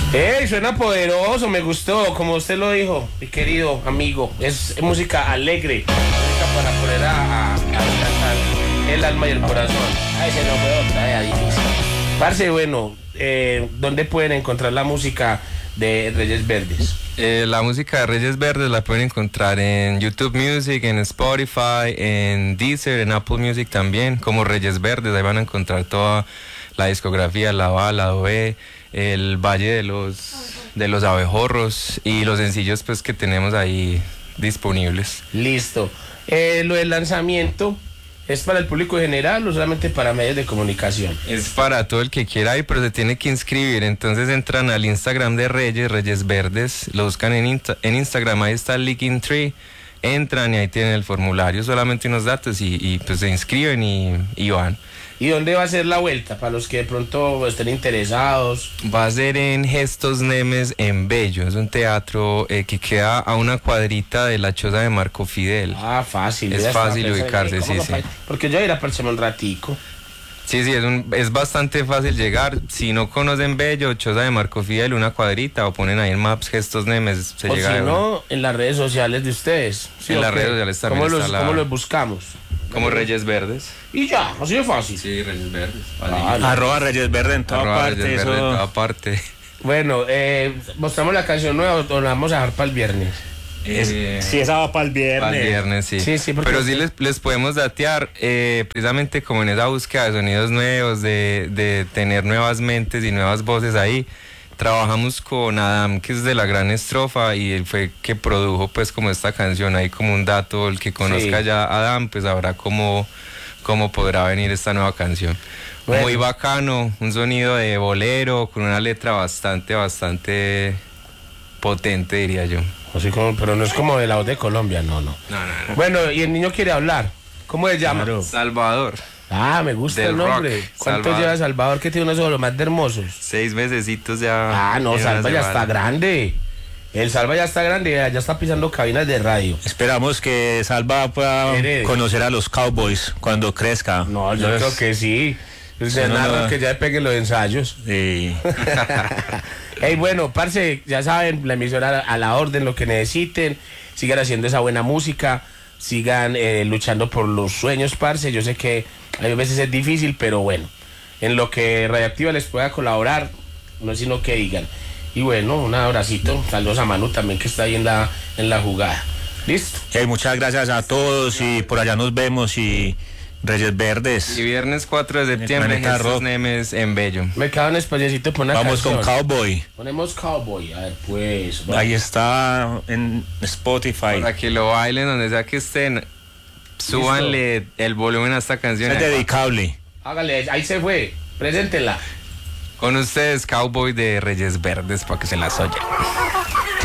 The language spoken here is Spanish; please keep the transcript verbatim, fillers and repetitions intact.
¡Ey! Suena poderoso, me gustó, como usted lo dijo, mi querido amigo. Es, es música alegre, música para poner a, a, a cantar el alma y el corazón. A ese no puedo traer difícil. Parce, bueno, eh, ¿dónde pueden encontrar la música de Reyes Verdes? Eh, la música de Reyes Verdes la pueden encontrar en YouTube Music, en Spotify, en Deezer, en Apple Music también, como Reyes Verdes. Ahí van a encontrar toda la discografía, la A, la B, el Valle de los, de los Abejorros y los sencillos pues que tenemos ahí disponibles. Listo. Eh, lo del lanzamiento, ¿es para el público general o solamente para medios de comunicación? Es para todo el que quiera ir, pero se tiene que inscribir. Entonces entran al Instagram de Reyes, Reyes Verdes, lo buscan en, Insta, en Instagram, ahí está el Linking Tree, entran y ahí tienen el formulario, solamente unos datos y, y pues se inscriben y, y van. ¿Y dónde va a ser la vuelta? Para los que de pronto estén interesados. Va a ser en Gestos Nemes en Bello. Es un teatro eh, que queda a una cuadrita de la choza de Marco Fidel. Ah, fácil. Es fácil ubicarse, sí, sí. Porque yo iré a parcharme un ratico. Sí, sí, es, un, es bastante fácil llegar. Si no conocen Bello, choza de Marco Fidel, una cuadrita, o ponen ahí en Maps Gestos Nemes, se o llega. Si de no, en las redes sociales de ustedes. ¿Sí, en las redes sociales también ¿Cómo, está los, la... ¿Cómo los buscamos? Como Reyes Verdes. Y ya, así de fácil. Sí, Reyes Verdes. Vale. Vale. Arroba Reyes Verdes en toda Arroba parte. Reyes Eso... Verdes en toda parte. Bueno, eh, mostramos la canción nueva o la vamos a dejar para el viernes. Eh, es, sí, esa va para el viernes. Para el viernes, sí. sí, sí Pero sí les, les podemos datear, eh, precisamente como en esa búsqueda de sonidos nuevos, de, de tener nuevas mentes y nuevas voces ahí. Trabajamos con Adam, que es de La Gran Estrofa, y él fue que produjo pues como esta canción. Ahí como un dato, el que conozca sí. ya a Adam, pues sabrá cómo, cómo podrá venir esta nueva canción. Bueno. Muy bacano, un sonido de bolero, con una letra bastante, bastante potente, diría yo. Así como, pero no es como de la voz de Colombia, no, no. No, no, no. Bueno, y el niño quiere hablar. ¿Cómo se llama? Claro. Salvador. Ah, me gusta Del el nombre. rock. ¿Cuánto Salvador. lleva Salvador, que tiene uno de los más hermosos? Seis mesecitos ya. Ah, no, Salva ya está grande. El Salva ya está grande, ya está pisando cabinas de radio. Esperamos que Salva pueda Herede. conocer a los Cowboys cuando crezca. No, yo Los... creo que sí. Se no, narra no. que ya peguen los ensayos. Sí. Hey, bueno, parce, ya saben, la emisora a la orden, lo que necesiten. Sigan haciendo esa buena música. Sigan eh, luchando por los sueños, parce. Yo sé que a veces es difícil, pero bueno, en lo que Radioactiva les pueda colaborar, no es sino que digan. Y bueno, un abracito, saludos a Manu también, que está ahí en la, en la jugada. ¿Listo? Hey, muchas gracias a todos y por allá nos vemos y Reyes Verdes. Y viernes cuatro de septiembre, Gestos Nemes en Bello. Me queda un espaciocito por una Vamos canción. con Cowboy. Ponemos Cowboy, a ver pues. Vamos. Ahí está en Spotify. Para que lo bailen donde sea que estén. Súbanle el volumen a esta canción. Es dedicable. Hágale, ahí se fue. Preséntela. Con ustedes, Cowboy de Reyes Verdes, para que se las oyen.